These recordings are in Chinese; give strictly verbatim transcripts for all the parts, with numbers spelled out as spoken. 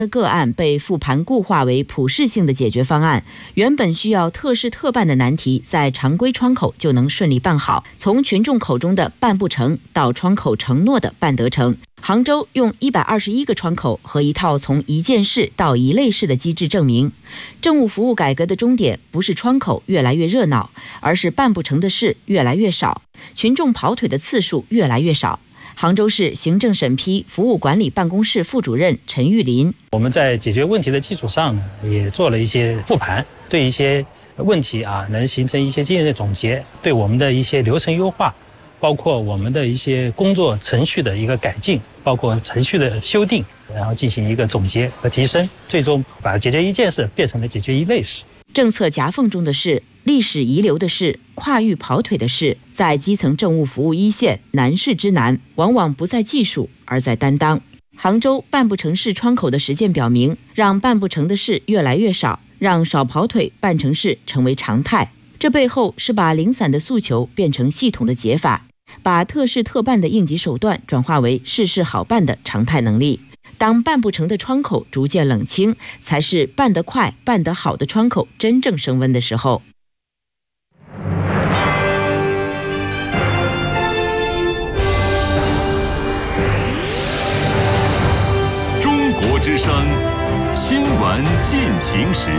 的个案被复盘固化为普适性的解决方案，原本需要特事特办的难题，在常规窗口就能顺利办好。从群众口中的办不成，到窗口承诺的办得成。杭州用一百二十一个窗口和一套从一件事到一类事的机制证明，政务服务改革的终点不是窗口越来越热闹，而是办不成的事越来越少，群众跑腿的次数越来越少。杭州市行政审批服务管理办公室副主任陈玉林： 我们在解决问题的基础上呢，也做了一些复盘，对一些问题啊，能形成一些经验的总结，对我们的一些流程优化，包括我们的一些工作程序的一个改进，包括程序的修订，然后进行一个总结和提升，最终把解决一件事变成了解决一类事。 政策夹缝中的事，历史遗留的事，跨域跑腿的事，在基层政务服务一线，难事之难，往往不在技术，而在担当。杭州办不成事窗口的实践表明，让办不成的事越来越少，让少跑腿办成事成为常态。这背后是把零散的诉求变成系统的解法，把特事特办的应急手段转化为事事好办的常态能力。当办不成的窗口逐渐冷清，才是办得快、办得好的窗口真正升温的时候。 中国之声新闻进行时。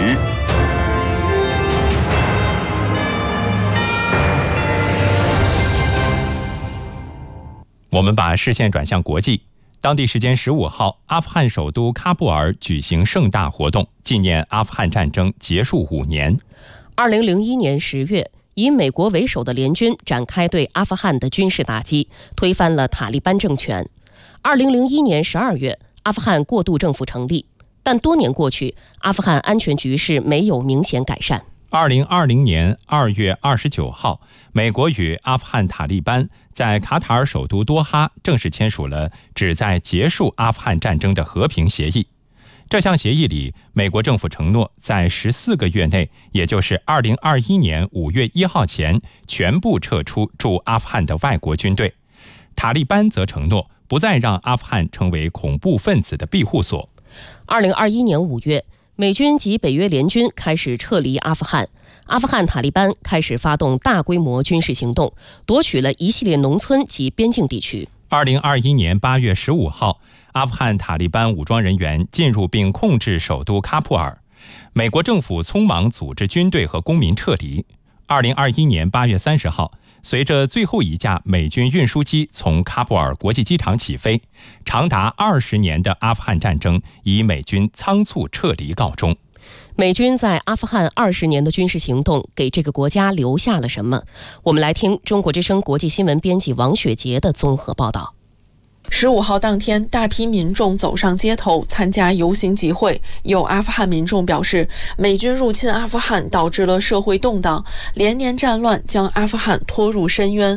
我们把视线转向国际。当地时间十五号，阿富汗首都喀布尔举行盛大活动，纪念阿富汗战争结束五年。 二零零一年十月，以美国为首的联军展开对阿富汗的军事打击，推翻了塔利班政权。二零零一年十二月，阿富汗过渡政府成立，但多年过去，阿富汗安全局势没有明显改善。 二零二零年二月二十九号，美国与阿富汗塔利班在卡塔尔首都多哈正式签署了旨在结束阿富汗战争的和平协议。这项协议里，美国政府承诺在十四个月内，也就是二零二一年五月一号前，全部撤出驻阿富汗的外国军队。塔利班则承诺不再让阿富汗成为恐怖分子的庇护所。 二零二一年五月，美军及北约联军开始撤离阿富汗，阿富汗塔利班开始发动大规模军事行动，夺取了一系列农村及边境地区。 二零二一年八月十五号，阿富汗塔利班武装人员进入并控制首都喀布尔，美国政府匆忙组织军队和公民撤离。二零二一年八月三十号，随着最后一架美军运输机从喀布尔国际机场起飞，长达二十年的阿富汗战争以美军仓促撤离告终。 美军在阿富汗二十年的军事行动给这个国家留下了什么？我们来听中国之声国际新闻编辑王雪杰的综合报道。 十五号当天，大批民众走上街头参加游行集会。有阿富汗民众表示，美军入侵阿富汗导致了社会动荡，连年战乱将阿富汗拖入深渊。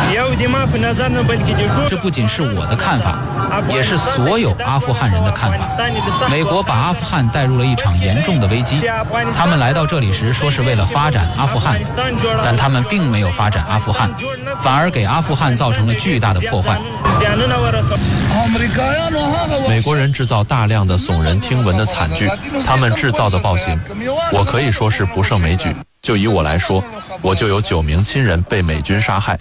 这不仅是我的看法，也是所有阿富汗人的看法。美国把阿富汗带入了一场严重的危机。他们来到这里时说是为了发展阿富汗，但他们并没有发展阿富汗，反而给阿富汗造成了巨大的破坏。 美国人制造大量的耸人听闻的惨剧，他们制造的暴行，我可以说是不胜枚举。就以我来说，我就有九名亲人被美军杀害。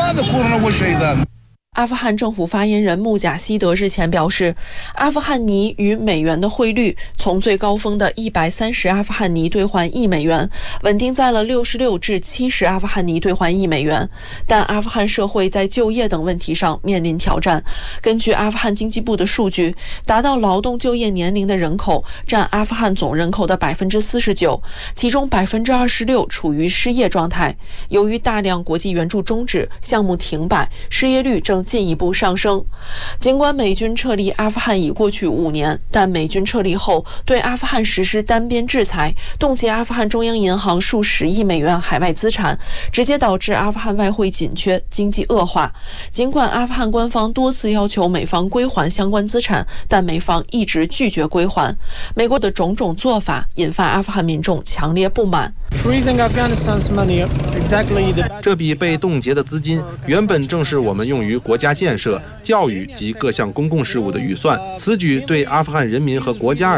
阿富汗政府发言人穆贾希德日前表示，阿富汗尼与美元的汇率从最高峰的一百三十阿富汗尼兑换一美元，稳定在了六十六至七十阿富汗尼兑换一美元。但阿富汗社会在就业等问题上面临挑战。根据阿富汗经济部的数据，达到劳动就业年龄的人口占阿富汗总人口的百分之四十九，其中百分之二十六处于失业状态。由于大量国际援助终止，项目停摆，失业率正进一步上升。尽管美军撤离阿富汗已过去五年，但美军撤离后对阿富汗实施单边制裁，冻结阿富汗中央银行数十亿美元海外资产，直接导致阿富汗外汇紧缺，经济恶化。尽管阿富汗官方多次要求美方归还相关资产，但美方一直拒绝归还。美国的种种做法引发阿富汗民众强烈不满。 这笔被冻结的资金原本正是我们用于国家建设、教育及各项公共事务的预算，此举对阿富汗人民和国家而